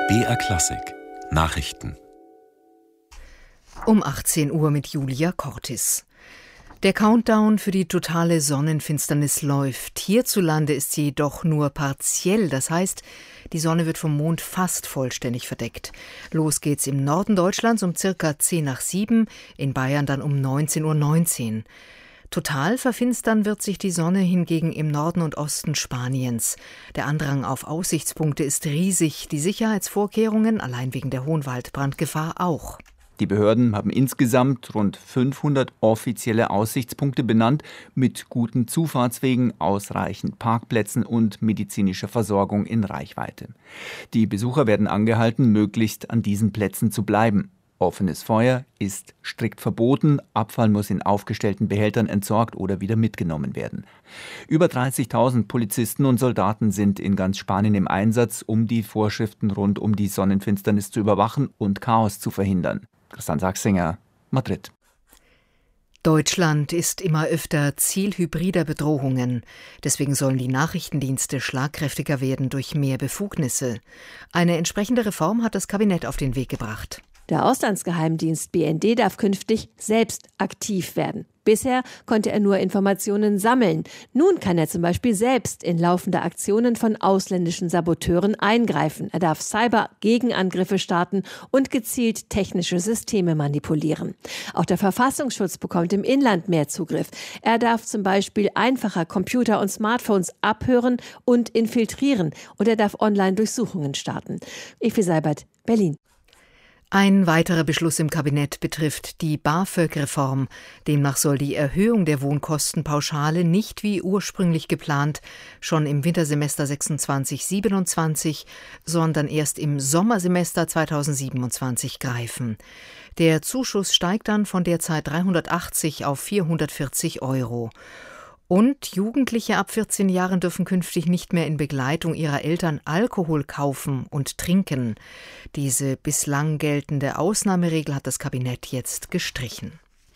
BR Klassik Nachrichten um 18 Uhr mit Julia Cortis. Der Countdown für die totale Sonnenfinsternis läuft. Hierzulande ist sie jedoch nur partiell. Das heißt, die Sonne wird vom Mond fast vollständig verdeckt. Los geht's im Norden Deutschlands um circa 10 nach 7, in Bayern dann um 19:19 Uhr. Total verfinstern wird sich die Sonne hingegen im Norden und Osten Spaniens. Der Andrang auf Aussichtspunkte ist riesig, die Sicherheitsvorkehrungen, allein wegen der hohen Waldbrandgefahr, auch. Die Behörden haben insgesamt rund 500 offizielle Aussichtspunkte benannt, mit guten Zufahrtswegen, ausreichend Parkplätzen und medizinischer Versorgung in Reichweite. Die Besucher werden angehalten, möglichst an diesen Plätzen zu bleiben. Offenes Feuer ist strikt verboten, Abfall muss in aufgestellten Behältern entsorgt oder wieder mitgenommen werden. Über 30.000 Polizisten und Soldaten sind in ganz Spanien im Einsatz, um die Vorschriften rund um die Sonnenfinsternis zu überwachen und Chaos zu verhindern. Christian Sachsinger, Madrid. Deutschland ist immer öfter Ziel hybrider Bedrohungen. Deswegen sollen die Nachrichtendienste schlagkräftiger werden durch mehr Befugnisse. Eine entsprechende Reform hat das Kabinett auf den Weg gebracht. Der Auslandsgeheimdienst BND darf künftig selbst aktiv werden. Bisher konnte er nur Informationen sammeln. Nun kann er zum Beispiel selbst in laufende Aktionen von ausländischen Saboteuren eingreifen. Er darf Cyber-Gegenangriffe starten und gezielt technische Systeme manipulieren. Auch der Verfassungsschutz bekommt im Inland mehr Zugriff. Er darf zum Beispiel einfacher Computer und Smartphones abhören und infiltrieren. Und er darf Online-Durchsuchungen starten. Evi Seibert, Berlin. Ein weiterer Beschluss im Kabinett betrifft die BAföG-Reform. Demnach soll die Erhöhung der Wohnkostenpauschale nicht wie ursprünglich geplant schon im Wintersemester 26/27, sondern erst im Sommersemester 2027 greifen. Der Zuschuss steigt dann von derzeit 380 auf 440 €. Und Jugendliche ab 14 Jahren dürfen künftig nicht mehr in Begleitung ihrer Eltern Alkohol kaufen und trinken. Diese bislang geltende Ausnahmeregel hat das Kabinett jetzt gestrichen.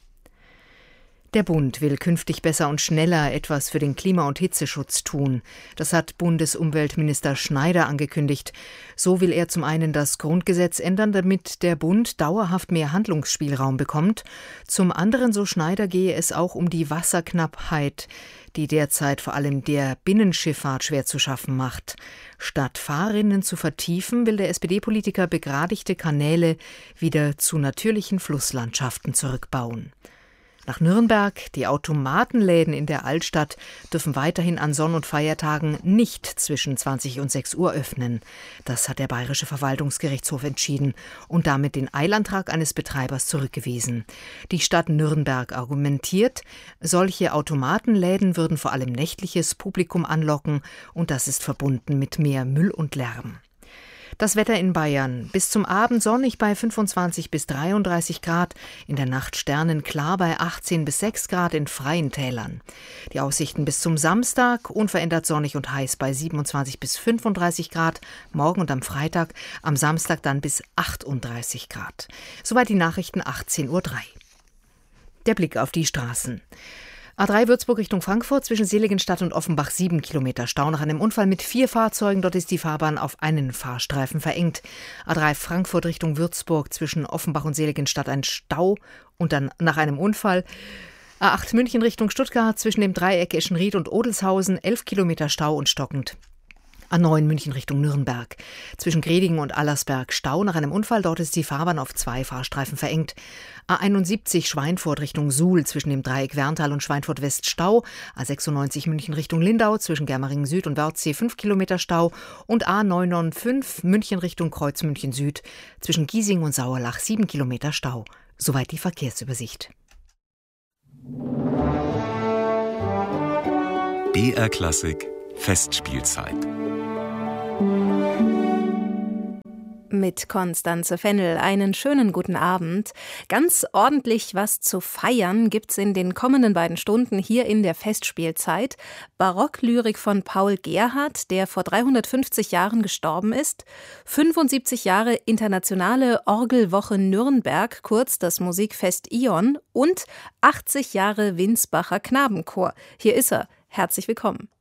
Der Bund will künftig besser und schneller etwas für den Klima- und Hitzeschutz tun. Das hat Bundesumweltminister Schneider angekündigt. So will er zum einen das Grundgesetz ändern, damit der Bund dauerhaft mehr Handlungsspielraum bekommt. Zum anderen, so Schneider, gehe es auch um die Wasserknappheit, die derzeit vor allem der Binnenschifffahrt schwer zu schaffen macht. Statt Fahrrinnen zu vertiefen, will der SPD-Politiker begradigte Kanäle wieder zu natürlichen Flusslandschaften zurückbauen. Nach Nürnberg, die Automatenläden in der Altstadt dürfen weiterhin an Sonn- und Feiertagen nicht zwischen 20 und 6 Uhr öffnen. Das hat der Bayerische Verwaltungsgerichtshof entschieden und damit den Eilantrag eines Betreibers zurückgewiesen. Die Stadt Nürnberg argumentiert, solche Automatenläden würden vor allem nächtliches Publikum anlocken und das ist verbunden mit mehr Müll und Lärm. Das Wetter in Bayern. Bis zum Abend sonnig bei 25 bis 33 Grad, in der Nacht sternenklar bei 18 bis 6 Grad in freien Tälern. Die Aussichten bis zum Samstag unverändert sonnig und heiß bei 27 bis 35 Grad, morgen und am Freitag, am Samstag dann bis 38 Grad. Soweit die Nachrichten 18:03 Uhr. Der Blick auf die Straßen. A3 Würzburg Richtung Frankfurt, zwischen Seligenstadt und Offenbach 7 Kilometer Stau nach einem Unfall mit 4 Fahrzeugen. Dort ist die Fahrbahn auf einen Fahrstreifen verengt. A3 Frankfurt Richtung Würzburg, zwischen Offenbach und Seligenstadt ein Stau und dann nach einem Unfall. A8 München Richtung Stuttgart, zwischen dem Dreieck Eschenried und Odelshausen 11 Kilometer Stau und stockend. A9 München Richtung Nürnberg. Zwischen Gredingen und Allersberg Stau nach einem Unfall. Dort ist die Fahrbahn auf 2 Fahrstreifen verengt. A71 Schweinfurt Richtung Suhl. Zwischen dem Dreieck Werntal und Schweinfurt West Stau. A96 München Richtung Lindau. Zwischen Germeringen Süd und Wörthsee 5 Kilometer Stau. Und A995 München Richtung Kreuz München Süd. Zwischen Giesing und Sauerlach 7 Kilometer Stau. Soweit die Verkehrsübersicht. BR Klassik Festspielzeit. Mit Konstanze Fennel einen schönen guten Abend. Ganz ordentlich was zu feiern gibt's in den kommenden beiden Stunden hier in der Festspielzeit. Barocklyrik von Paul Gerhardt, der vor 350 Jahren gestorben ist. 75 Jahre Internationale Orgelwoche Nürnberg, kurz das Musikfest Ion. Und 80 Jahre Winsbacher Knabenchor. Hier ist er. Herzlich willkommen.